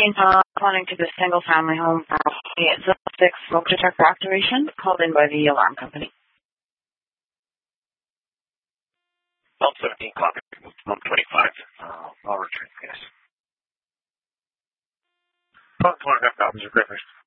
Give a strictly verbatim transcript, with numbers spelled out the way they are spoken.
morning. Uh, responding to the single-family home for zero six smoke detector activation called in by the alarm company. twelve seventeen clock, one twenty-five. Uh, I'll return, yes. twelve twenty-five copies of papers.